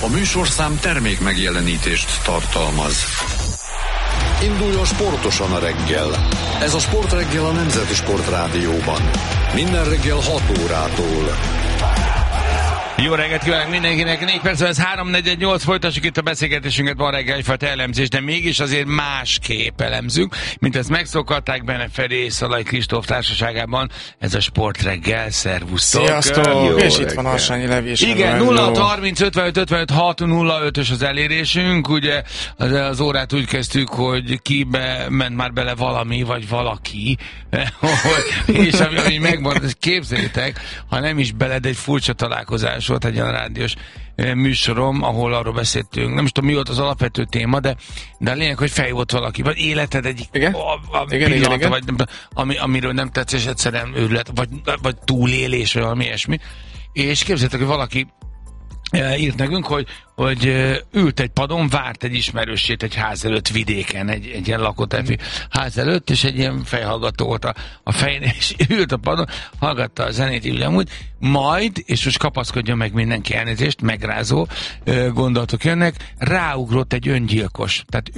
A műsorszám termék megjelenítést tartalmaz. Induljon sportosan a reggel. Ez a Sportreggel a Nemzeti Sportrádióban. Minden reggel 6 órától. Jó reggelt kívánok mindenkinek, 4 perc, ez 3-4-8, folytassuk itt a beszélgetésünket, van reggel egyfajta elemzés, de mégis azért másképp elemzünk, mint ezt megszokhatták benne Feri és Szalai Kristóf társaságában, ez a Sportreggel, szervusztok! Sziasztok! És itt van Harsányi Levi is. Igen, 0630 55 55 605-ös az elérésünk, ugye az órát úgy kezdtük, hogy kibe ment már bele valami, vagy valaki, és ami megmaradt, képzeljétek, ha nem is bele, de egy furcsa találkozás volt egy olyan rádiós műsorom, ahol arról beszéltünk. Nem is tudom, mi volt az alapvető téma, de a lényeg, hogy felhívott valaki, vagy életed egyik pillanata, vagy amiről nem tetsz, és egyszerűen őrület, vagy túlélés, vagy valami ilyesmi. És képzeljétek, hogy valaki írt nekünk, hogy ült egy padon, várt egy ismerősét egy ház előtt vidéken, egy ilyen lakótelepi ház előtt, és egy ilyen fejhallgató volt a fején, és ült a padon, hallgatta a zenét, így amúgy, majd, és most kapaszkodjon meg mindenki, elnézést, megrázó gondolatok jönnek, ráugrott egy öngyilkos. Tehát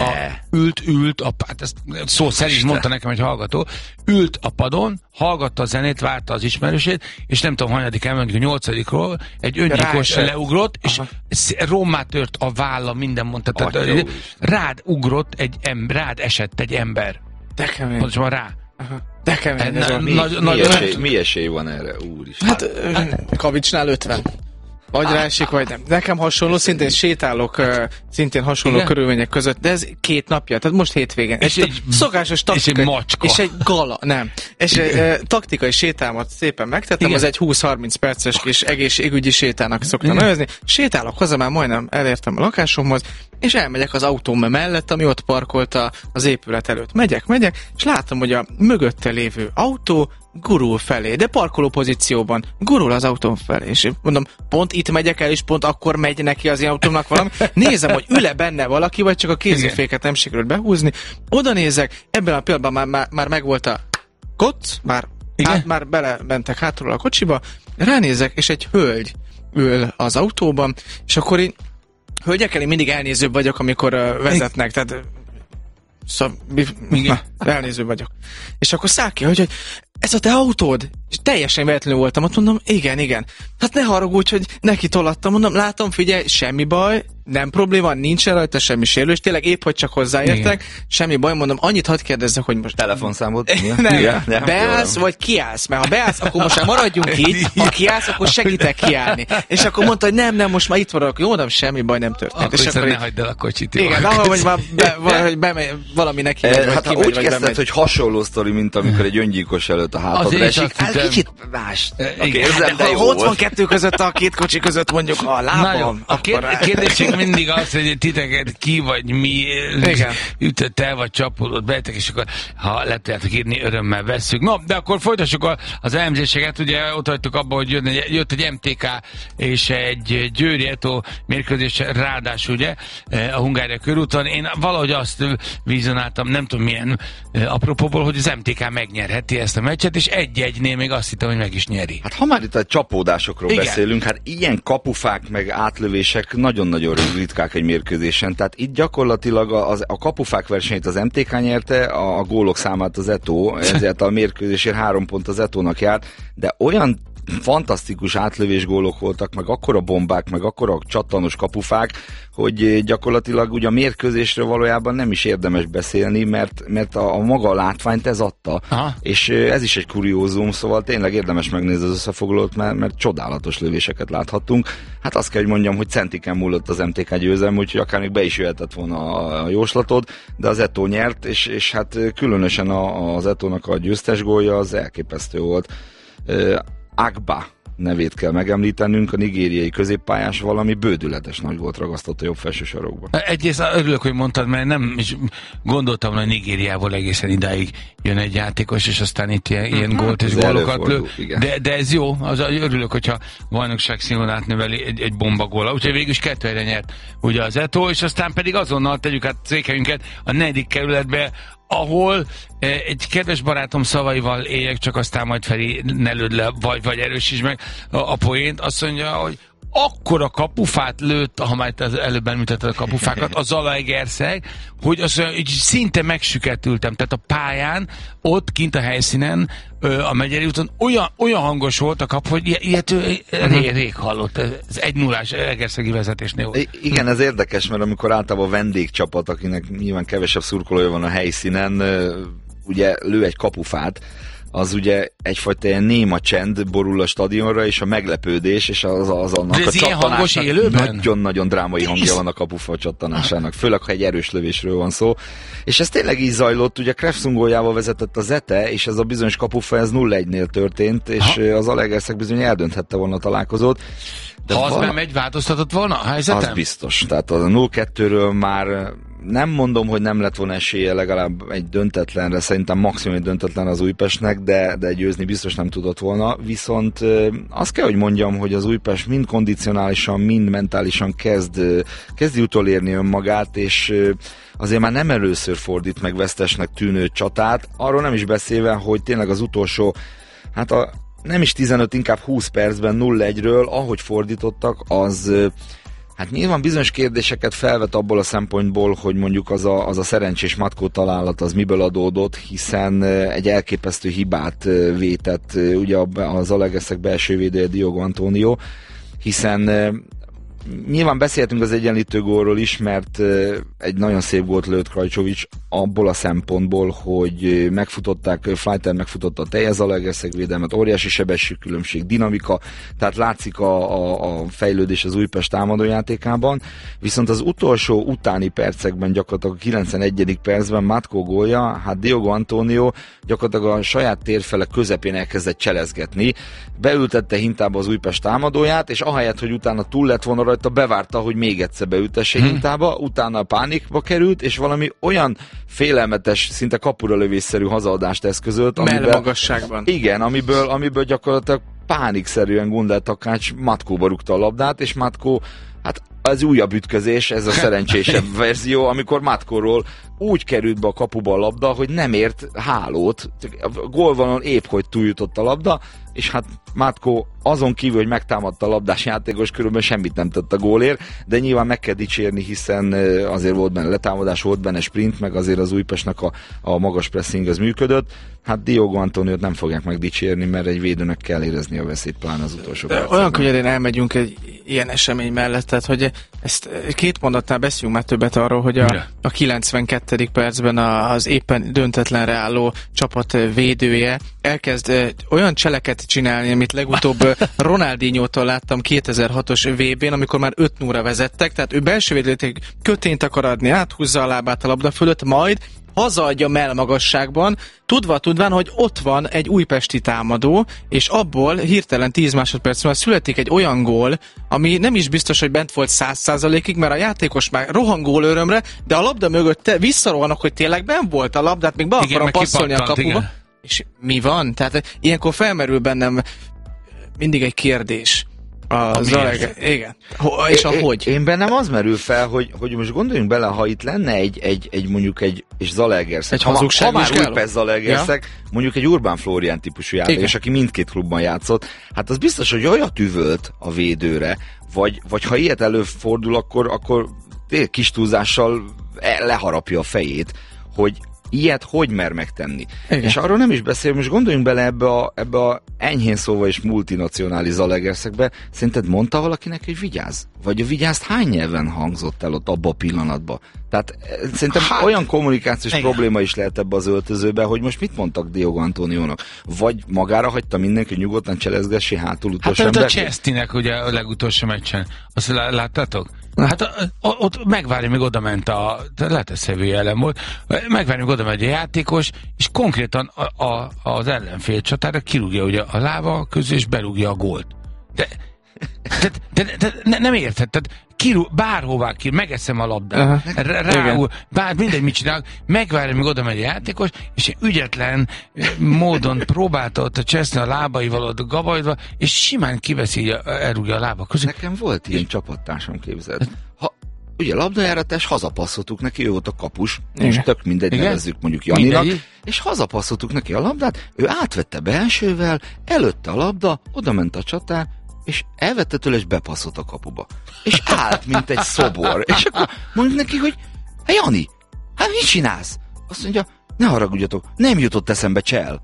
ült, hát ezt szó szerint mondta nekem egy hallgató, ült a padon, hallgatta a zenét, várta az ismerősét, és nem tudom, hanyadik mondjuk a 8-ról, egy öngyilkos leugrott, és rommá tört a válla, minden mondta. Tehát, rád ugrott rád esett egy ember. De kemény. Pontosan rá. De kemény. Mi esély van erre, úristen? Hát, Kavicsnál 50. Vagy ráesik, vagy nem. Nekem hasonló, szintén sétálok, szintén hasonló körülmények között, de ez 2 napja, tehát most hétvégén. És egy szokásos taktikai, és egy macska. És egy gala, nem. És egy taktikai sétálmat szépen megtettem, az egy 20-30 perces kis egészségügyi sétának szoktam nevezni. Sétálok haza, már majdnem elértem a lakásomhoz, és elmegyek az autóm mellett, ami ott parkolt az épület előtt. Megyek, és látom, hogy a mögötte lévő autó gurul felé, de parkoló pozícióban gurul az autóm felé, és mondom, pont itt megyek el, és pont akkor megy neki az én autómnak valami. Nézem, hogy ül-e benne valaki, vagy csak a kéziféket nem sikerült behúzni. Oda nézek, ebben a pillanatban már megvolt a koc, már belementek hátulról a kocsiba, ránézek, és egy hölgy ül az autóban, és akkor én hölgyekkel én mindig elnézőbb vagyok, amikor vezetnek, tehát elnéző vagyok. És akkor száll ki, hogy ez a te autód? És teljesen véletlenül voltam, ott mondom, igen. Hát ne haragudj, hogy neki tolattam, mondom, látom, figyelj, semmi baj, nem probléma, nincsen rajta semmi sérülés, tényleg épp, hogy csak hozzáértek, semmi baj, mondom, annyit hadd kérdezzek, hogy most... Telefonszámot? Nem, beállsz, vagy kiállsz, mert ha beállsz, akkor most már maradjunk így, ha kiállsz, akkor segítek kiállni. És akkor mondta, hogy nem, most már itt vagyok, jó, mondom, semmi baj nem történt. Akkor és ne hagyd el a kocsit. Igen, ahogy már valami neki megy, vagy hát kimegy, úgy vagy kezdted, bemegy. hogy hasonló sztori, mint amikor egy öngyilkos előtt a hátadra esik. Kicsit más. Ha 62 között a 2 kocsi között mondjuk a lábam, a kérdésünk mindig az, hogy titeket ki vagy mi ütött el, vagy csapódott betek, és akkor ha le tudjátok írni, örömmel vesszük. No, de akkor folytassuk az elemzéseket. Ugye ott hagytuk abba, hogy jött egy MTK és egy Győri Eto mérkőzés, ráadásul ugye a Hungária körúton. Én valahogy azt vizionáltam, nem tudom milyen apropóból, hogy az MTK megnyerheti ezt a meccset, és 1-1-nél még azt hittem, hogy meg is nyeri. Hát ha már itt a csapódásokról beszélünk, hát ilyen kapufák meg átlövések nagyon-nagyon ritkák egy mérkőzésen. Tehát itt gyakorlatilag a kapufák versenyt az MTK nyerte, a gólok számát az Eto, ezért a mérkőzésért 3 pont az Etónak járt, de olyan fantasztikus átlövés gólok voltak, meg akkora bombák, meg akkora csattanos kapufák, hogy gyakorlatilag ugye a mérkőzésről valójában nem is érdemes beszélni, mert a maga látványt ez adta. Aha. És ez is egy kuriózum, szóval tényleg érdemes megnézni az összefoglalót, mert csodálatos lövéseket láthattunk. Hát azt kell, hogy mondjam, hogy centiken múlott az MTK győzelem, úgyhogy akár még be is jöhetett volna a jóslatod, de az Eto nyert, és hát különösen az Etónak a győztes gólja az elképesztő volt. Agba nevét kell megemlítenünk, a nigériai középpályás valami bődületes nagy volt, ragasztott a jobb felső sarokba. Egyrészt örülök, hogy mondtad, mert nem is gondoltam, hogy Nigériából egészen idáig jön egy játékos, és aztán itt ilyen gólt és gólokat lő. De ez jó, örülök, hogyha bajnokság színvonalát átnöveli egy bombagóla. Úgyhogy végül is 2-1 nyert ugye az Eto, és aztán pedig azonnal tegyük át székelyünket a 4. kerületbe, ahol egy kedves barátom szavaival éljek, csak aztán majd Feri ne lőd le, vagy erősítsd meg a poént, azt mondja, hogy akkora kapufát lőtt, ha már előbb említetted a kapufákat, a Zalaegerszeg, hogy az így szinte megsüketültem. Tehát a pályán, ott kint a helyszínen, a Megyeri úton olyan hangos volt a kapu, hogy ilyet rég hallott. Ez 1-0-ás egerszegi vezetésnél volt. Igen, ez érdekes, mert amikor általában vendégcsapat, akinek nyilván kevesebb szurkolója van a helyszínen, ugye lő egy kapufát, az ugye egyfajta ilyen néma csend borul a stadionra, és a meglepődés, és az annak a csattanásnak nagyon-nagyon drámai hangja van a kapufa csattanásának, főleg, ha egy erős lövésről van szó. És ez tényleg így zajlott, ugye Krefszun góljával vezetett a Zete, és ez a bizonyos kapufa, ez 0-1-nél történt, és az Zalaegerszeg bizony eldönthette volna a találkozót. De ha az bemegy, változtatott volna a helyzetem? Az biztos. Tehát a 0-2-ről már nem mondom, hogy nem lett volna esélye legalább egy döntetlenre, szerintem maximum egy döntetlen az Újpestnek, de győzni biztos nem tudott volna. Viszont azt kell, hogy mondjam, hogy az Újpest mind kondicionálisan, mind mentálisan kezdi utolérni önmagát, és azért már nem először fordít meg vesztesnek tűnő csatát. Arról nem is beszélve, hogy tényleg az utolsó, nem is 15, inkább 20 percben 0-1-ről, ahogy fordítottak, az hát nyilván bizonyos kérdéseket felvet abból a szempontból, hogy mondjuk az a szerencsés Matkó találat az miből adódott, hiszen egy elképesztő hibát vétett ugye a Zalaegerszeg belső védője Diogo Antonio, hiszen nyilván beszéltünk az egyenlítő gólról is, mert egy nagyon szép gólt lőtt Krajcsovics abból a szempontból, hogy Fleiter megfutotta a teljes Zalaegerszeg védelmet, óriási sebességkülönbség, dinamika, tehát látszik a fejlődés az Újpest támadójátékában, viszont az utolsó utáni percekben, gyakorlatilag a 91. percben Matko gólja, hát Diogo Antonio gyakorlatilag a saját térfele közepén elkezdett cselezgetni, beültette hintába az Újpest támadóját, és ahelyett, hogy utána túl lett volna rajta, bevárta, hogy még egyszer beültesse hintába, utána pánikba került, és valami olyan félelmetes, szinte kapura lövésszerű hazaadást eszközölt, magasságban. Igen, amiből gyakorlatilag pánikszerűen Gundel Takács Matkóba rúgta a labdát, és Matkó, hát az újabb ütközés, ez a szerencsésebb verzió, amikor Matkóról úgy került be a kapuba a labda, hogy nem ért hálót, a gólvonalon épp hogy túljutott a labda, és hát Matko azon kívül, hogy megtámadta a labdás játékos, körülbelül semmit nem tett a gólért, de nyilván meg kell dicsérni, hiszen azért volt benne letámadás, volt benne sprint, meg azért az Újpestnek a magas pressing az működött. Hát Diogo Antoniót nem fogják megdicsérni, mert egy védőnek kell érezni a veszélyt, pláne az utolsó percben. Olyan könnyedén elmegyünk egy ilyen esemény mellett, tehát hogy ezt két mondatnál beszéljünk már többet arról, hogy a 92. percben az éppen döntetlenre álló csapat védője elkezd olyan cseleket csinálni, amit legutóbb Ronaldinho-tól láttam 2006-os VB-n, amikor már 5-0-ra vezettek, tehát ő belső védőték kötényt akar adni, áthúzza a lábát a labda fölött, majd hazaadja melmagasságban, tudván, hogy ott van egy újpesti támadó, és abból hirtelen 10 másodperc születik egy olyan gól, ami nem is biztos, hogy bent volt 100%-ig, mert a játékos már rohan gólörömre, de a labda mögött visszarohanok, hogy tényleg bent volt a labdát, még be akarom passzolni a kapuba. Igen. És mi van? Tehát ilyenkor felmerül bennem mindig egy kérdés. Igen. És a hogy? Én bennem az merül fel, hogy most gondoljunk bele, ha itt lenne egy és Zalaegerszeg. Ha már Újpest Zalaegerszeg, mondjuk egy Urbán Flórián típusú játékos, aki mindkét klubban játszott, hát az biztos, hogy olyat üvölt a védőre, vagy ha ilyet előfordul, akkor kis túlzással leharapja a fejét, hogy ilyet hogy mer megtenni. Igen. És arról nem is beszél, most gondoljunk bele ebbe a enyhén szóval és multinacionális Zalaegerszegbe, szerinted mondta valakinek, hogy vigyázz? Vagy a vigyázt hány nyelven hangzott el ott abba a pillanatban? Tehát szerintem olyan kommunikációs probléma is lehet ebbe az öltözőbe, hogy most mit mondtak Diogo Antoniónak? Vagy magára hagyta mindenki, hogy nyugodtan cselezgessi hátul utolsó ember? Hát a Chestinek ugye a legutolsó meccsen. Azt láttátok? Hát ott megvárja, még oda ment lehet, ez Sevilla ellen volt, megvárja, még oda megy a játékos, és konkrétan az ellenfél csatára kirúgja ugye a lába közül, és berúgja a gólt. De nem érted, tehát bárhová megeszem a labdát, rául, mindegy mit csinál, megvárja, még oda megy a játékos, és ügyetlen módon próbálta ott a Chesney a lábaival ott gabajodva, és simán kiveszi, elrúgja a lába közül. Nekem volt ilyen csapattársam, képzeld. Ugye labdajáratás, hazapasszoltuk neki, ő volt a kapus, most tök mindegy, nevezzük mondjuk Janinak, és hazapasszoltuk neki a labdát, ő átvette belsővel, előtte a labda, oda ment a csatár, és elvette tőle, és bepasszott a kapuba. És állt, mint egy szobor. És akkor mondjuk neki, hogy hát Jani, hát mit csinálsz? Azt mondja, ne haragudjatok, nem jutott eszembe csel.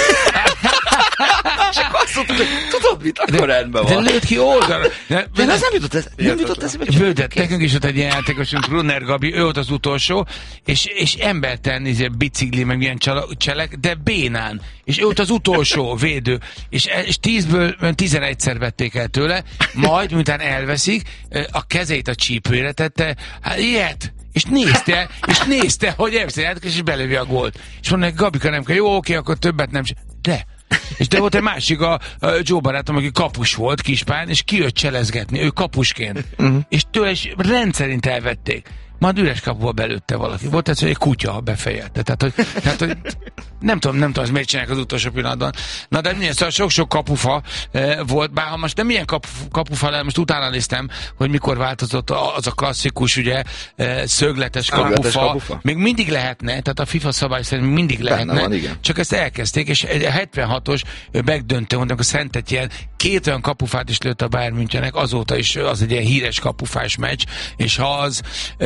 És akkor azt mondtuk, hogy tudod mit, akkor rendben van. De lőtt ki oldalra. De az nem jutott eszembe csel. Völdet, nekünk is ott egy ilyen játékosunk, Brunner Gabi, ő volt az utolsó, és embertelen bicikli, meg ilyen cselek, de bénán. És ő volt az utolsó védő. És 10-ből 11-szer vették el tőle, majd, miután elveszik, a kezét a csípőre tette, hát ilyet. És nézte, hogy elviszi, és belövi a gólt. És mondja, Gabika, nem kell, jó, oké, akkor többet nem. De volt egy másik, a Joe barátom, aki kapus volt, Kispán, és kijött cselezgetni, ő kapusként. És tőle is rendszerint elvették. Majd üres kapuba belőtte valaki. Volt ez, hogy egy kutya befejelte. Tehát, hogy nem tudom, az miért csinálják az utolsó pillanatban. Na de milyen, szóval sok-sok kapufa volt, bár ha most nem ilyen kapufa, de most utána néztem, hogy mikor változott az a klasszikus, ugye, szögletes kapufa. Még mindig lehetne, tehát a FIFA szabály szerint mindig lehetne. Van, csak ezt elkezdték, és 76-os megdöntő, mondjuk a Szentetién 2 olyan kapufát is lőtt a Bayern Münchennek, azóta is az egy ilyen híres kapufás meccs, és ha az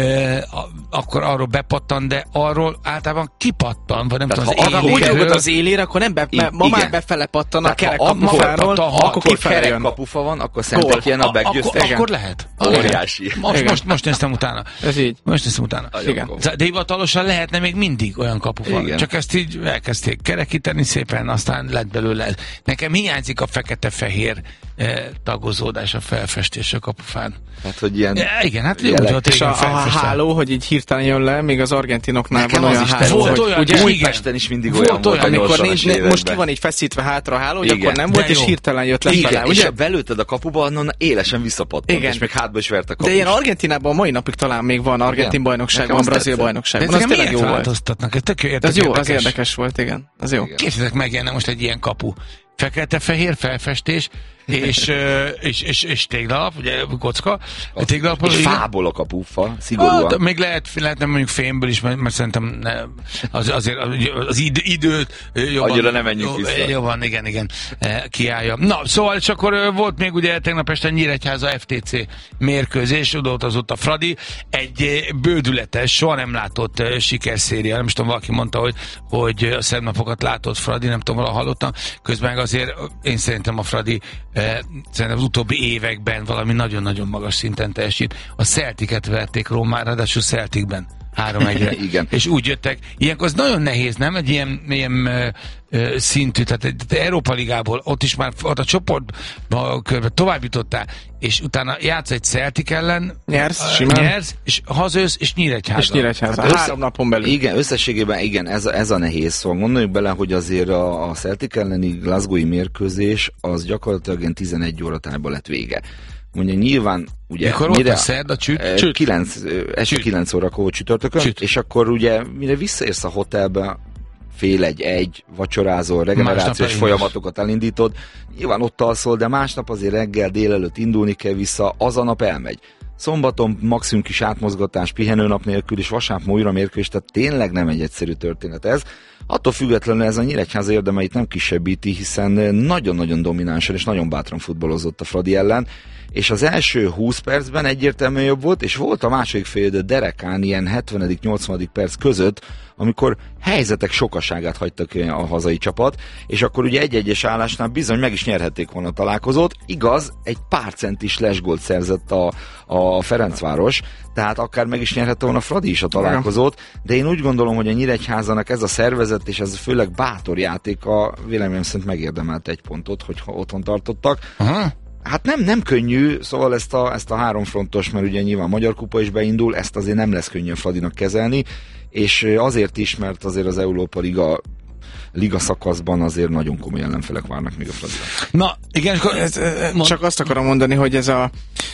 akkor arról bepattan, de arról általában kipattan, vagy nem tudom, az élére. Úgy rúgod az élére, akkor nem ma már befele pattan a kerek kapufáról, akkor kifele jön. Kapufa van, akkor Szentetién a meggyőztek. Akkor lehet. Óriási. Most néztem utána. Ez így. Most néztem utána. De hivatalosan lehetne még mindig olyan kapufa. Igen. Csak ezt így elkezdték kerekíteni szépen, aztán lett belőle. Nekem hiányzik a fekete-fehér tagozódás, a felfestés a kapufán. Hát, hogy ilyen... Igen, hát úgy volt. És a háló, hogy így hirtelen jön le, még az argentinoknál nekem van olyan háló. Volt olyan, ugye Újpesten is mindig olyan volt, amikor most ki van így feszítve hátra a háló, hogy akkor nem volt, és hirtelen jött lefele. És ha belőtted a kapuba, onnan élesen visszapattant, és még hátba is vert a kapust. De ilyen Argentinában mai napig talán még van argentin bajnokság, van brazil bajnokság. Ez tényleg jó változtatnak. Ez jó, az érdekes volt, igen. Az jó. Képzeljétek meg, ilyen most egy ilyen kapu. Fekete-fehér felfestés, és téglalap, ugye kocka. És fából a kapufa, szigorúan. Hát, még lehetne mondjuk fémből is, mert szerintem azért az időt jobban... Annyira nem menjünk vissza. Jobban, igen, kiállja. Na, szóval, és akkor volt még ugye tegnap este Nyíregyháza FTC mérkőzés, odautazott a Fradi, egy bődületes, soha nem látott sikerszéria, nem is tudom, valaki mondta, hogy a szebb napokat látott Fradi, nem tudom, valaha hallottam, közben azért én szerintem a Fradi szerintem az utóbbi években valami nagyon-nagyon magas szinten teljesít. A Celticet verték Rómára, ráadásul Celticben 3-1-re. Igen. És úgy jöttek. Ilyenkor az nagyon nehéz, nem? Egy ilyen szintű, tehát Európa Ligából ott is már ott a csoportba tovább jutottál, és utána játsz egy Celtic ellen, nyersz, és hazajössz, és Nyíregyháza. 3 napon belül. Igen, összességében igen, ez a nehéz. Szóval gondoljuk bele, hogy azért a Celtic elleni Glasgow-i mérkőzés az gyakorlatilag ilyen 11 óra tájban lett vége. Mondja, nyilván ugye... Mikor volt a szerda? 9 órakor csütörtökön, és akkor ugye mire visszaérsz a hotelbe, fél egy, vacsorázol, regenerációs folyamatokat elindítod, nyilván ott alszol, de másnap azért reggel, délelőtt indulni kell vissza, az a nap elmegy. Szombaton maximum kis átmozgatás, pihenőnap nélkül, és vasárnap újra mérkőzés, tehát tényleg nem egy egyszerű történet ez. Attól függetlenül ez a Nyíregyháza érdemeit nem kisebbíti, hiszen nagyon-nagyon dominánsan és nagyon bátran futballozott a Fradi ellen, és az első 20 percben egyértelműen jobb volt, és volt a második fél derekán ilyen 70.-80. perc között, amikor helyzetek sokaságát hagytak a hazai csapat, és akkor ugye egy-egyes állásnál bizony meg is nyerhették volna a találkozót. Igaz, egy pár centis lesgólt szerzett a Ferencváros, tehát akár meg is nyerhette volna a Fradi is a találkozót, de én úgy gondolom, hogy a Nyíregyházának ez a szervezet, és ez főleg bátor játéka véleményem szerint megérdemelte egy pontot, hogyha otthon tartottak. Aha. Hát nem könnyű, szóval ezt a 3 frontos, mert ugye nyilván a Magyar Kupa is beindul, ezt azért nem lesz könnyű a Fradinak kezelni, és azért is, mert azért az Európa Liga szakaszban azért nagyon komoly ellenfelek várnak még a Fradira. Na, igen, csak azt akarom mondani, hogy ez a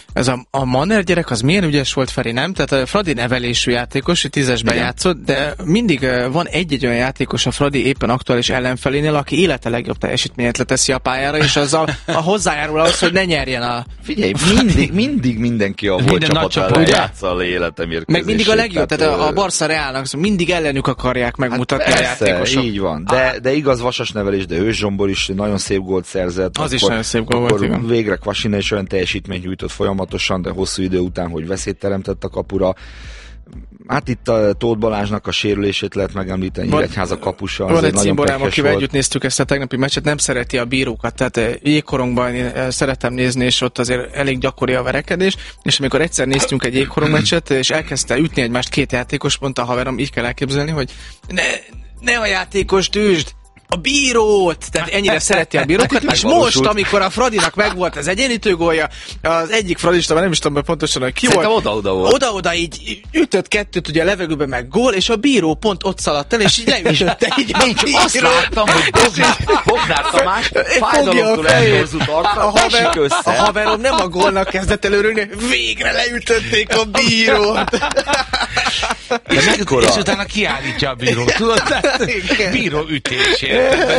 ez a Manner gyerek, az milyen ügyes volt, Feri, nem? Tehát a Fradi nevelésű játékos, 10-esben játszott, de mindig van egy olyan játékos a Fradi éppen aktuális ellenfelénél, aki élete legjobb teljesítményet leteszi a pályára, és azzal hozzájárul ahhoz, hogy ne nyerjen a... Figyelj, mindig mindenki a volt csapat játsza a élete mérkőzését. Meg mindig a legjobb, tehát a Barca Reálnak mindig ellenük akarják megmutatni a játékosok. Így van, de igaz, vasas nevelés, de Hős Zsombor is nagyon szép gólt szerzett. Az is nagyon szép gól volt, igen. Végre Kvasina is olyan teljesítményt nyújtott folyamatosan, de hosszú idő után, hogy veszélyt teremtett a kapura. Hát itt a Tóth Balázsnak a sérülését lehet megemlíteni, Nyíregyháza kapusa. Van egy cimborám, akivel együtt néztük ezt a tegnapi meccset, nem szereti a bírókat, tehát jégkorongban én szeretem nézni, és ott azért elég gyakori a verekedés, és amikor egyszer néztünk egy jégkorong meccset, és elkezdte ütni egymást két játékos, mondta a haverom, így kell elképzelni, hogy ne a játékost üsd, a bírót! Tehát ennyire szereti a bírókat, és most, amikor a Fradinak megvolt az egyenlítő gólja, az egyik fradista, nem is tudom pontosan, hogy ki szerintem volt. Oda-oda így ütött kettőt ugye a levegőbe meg gól, és a bíró pont ott szaladt el, és így leütötte így a bíró. Azt láttam, hogy Bognár Tamás fájdalomtól eltorzult arccal, a haverom nem a gólnak kezdett előrülni, végre leütötték a bírót. És utána kiállítja a bírót, tudod? Bíró ütésért.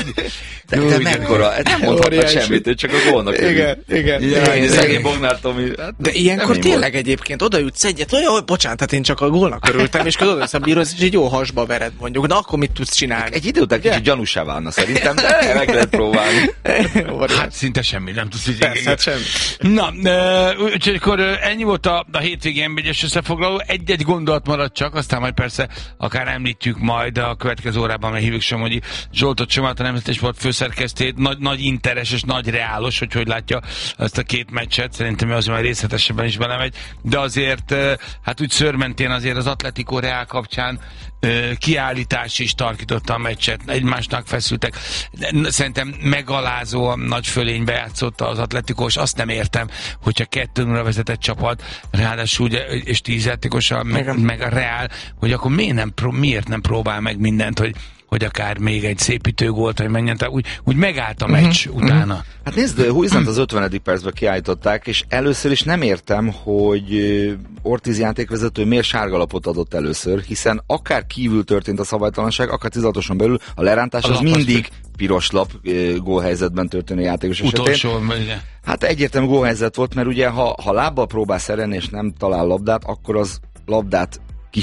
De mekkora, nem mondhatnak semmit, csak a gólnak örül. Igen. Szegény Bognár Tomi. De ilyenkor tényleg egyébként odaütsz egyet, olyan, bocsánat, hát én csak a gólnak örültem, és akkor odasz a bíró, és egy jó hasba vered mondjuk. Na akkor mit tudsz csinálni? Egy idő után kicsit gyanúsá válna szerintem, de meg lehet próbálni. Hát szinte semmi, nem tudsz így. Persze, hát semmi. Na, úgyhogy akkor ennyi volt a hétvégi NB1-es összefoglaló. Egy gondolat maradt csak, aztán majd persze akár említjük majd a következő órában, mert hívjuk Somogyi Zsoltot, Somát, a Nemzeti Sport főszerkesztőjét. Nagy interes és nagy reálos, hogy látja ezt a két meccset. Szerintem az már részletesebben is belemegy. De azért, hát úgy szőrmentén azért az Atletico Real kapcsán kiállítás is tarkította a meccset, egymásnak feszültek. Szerintem megalázóan nagy fölénybe játszott az Atletico, és azt nem értem, hogyha 2-0 vezetett csapat, ráadásul ugye, és 10 játékossal, meg a Real, hogy akkor miért nem próbál meg mindent, hogy akár még egy szépítő gólt, hogy menjen, tehát úgy megállt a meccs utána. Hát nézd, Huizant az 50. percben kiállították, és először is nem értem, hogy Ortiz játékvezető miért sárgalapot adott először, hiszen akár kívül történt a szabálytalanság, akár 16-oson belül a lerántás az mindig piros lap gólhelyzetben történő játékos esetén. Utolsó, hát egyértelmű gólhelyzet volt, mert ugye ha lábbal próbál szerelni és nem talál labdát, akkor az labdát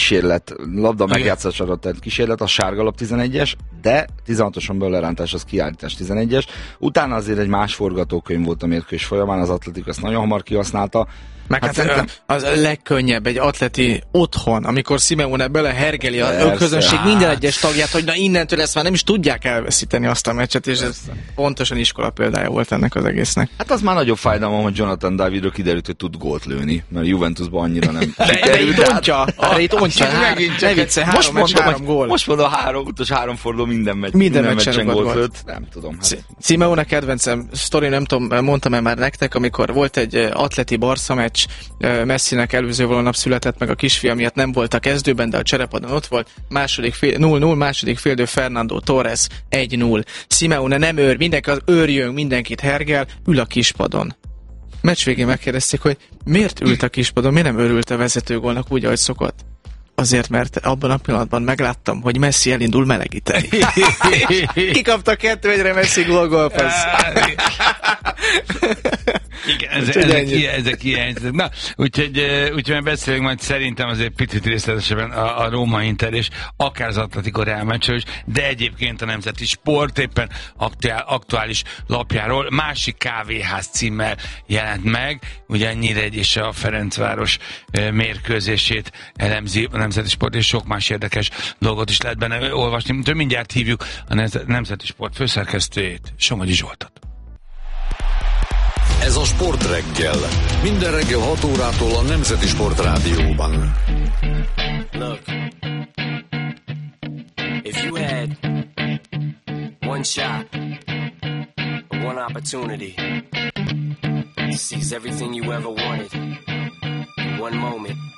labda megjátszására tett kísérlet, a sárgalap 11-es, de 16-oson belül lerántás az kiállítás 11-es. Utána azért egy más forgatókönyv volt a mérkőzés folyamán, az Atletico ezt nagyon hamar kihasználta. Meg hát az a legkönnyebb egy atleti otthon, amikor Simeone belehergeli a közönség minden egyes tagját, hogy na innentől ezt már nem is tudják elveszíteni azt a meccset, és ez pontosan iskola példája volt ennek az egésznek. Hát az már nagyobb fájdalom, hogy Jonathan Davidról kiderült, hogy tud gólt lőni, mert Juventusban annyira nem. De itt ontja, ne vicce, 3 meccs, 3 gól. Most mondom, utolsó 3 forduló minden meccsen gólt lőtt. Nem tudom. Simeone kedvencem sztori, nem tudom, mondtam-e már nektek, amikor volt egy atleti Barca meccs, Messinek előző nap született meg a kisfia miatt, nem volt a kezdőben, de a cserepadon ott volt, 0-0, második félidő Fernando Torres 1-0. Simeone nem őr, mindenki az őrjön, mindenkit hergel, ül a kispadon. Meccs végén megkérdezték, hogy miért ült a kispadon, miért nem örült a vezetőgólnak úgy, ahogy szokott? Azért, mert abban a pillanatban megláttam, hogy Messi elindul melegíteni. Kikapta 2-1-re Messi gólpassz. Igen, ezek ilyen. Na, úgyhogy beszélünk majd szerintem azért picit részletesebben a Róma Inter és akár az Atletico Real meccsről is, de egyébként a Nemzeti Sport éppen aktuális lapjáról másik kávéház címmel jelent meg, ugye Nyíregy és a Ferencváros mérkőzését elemzi a Nemzeti Sport, és sok más érdekes dolgot is lehet benne olvasni. Úgyhogy mindjárt hívjuk a Nemzeti Sport főszerkesztőjét, Somogyi Zsoltot. Ez a Sport Reggel. Minden reggel 6 órától a Nemzeti Sport Rádióban. Look, if you had one shot, one opportunity to seize everything you ever wanted in one moment,